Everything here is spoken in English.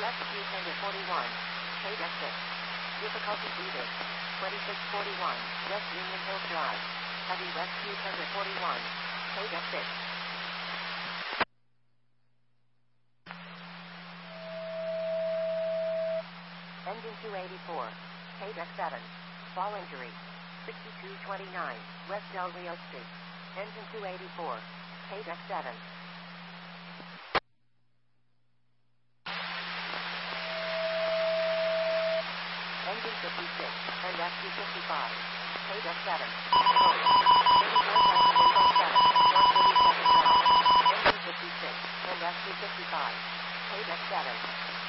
Rescue Tender 41. Paid exit. Difficulty breathing. 2641. West Union Hills Drive. Heavy Rescue Tender 41. Paid exit. Engine 284. Paid X7. Fall injury. 6229. West Del Rio Street. Engine 284. Paid X7. Engine 56 and SC55. Paid X7. 34,807. 132nd Engine 56 and SC55. Paid X7.